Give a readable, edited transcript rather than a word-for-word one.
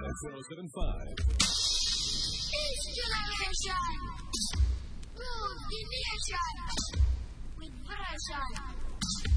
1075. Each generation rules the nation with version.